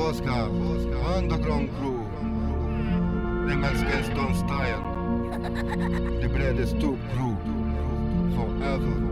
Oscar, underground crew. Them else don't style. The blood is too crew. Forever.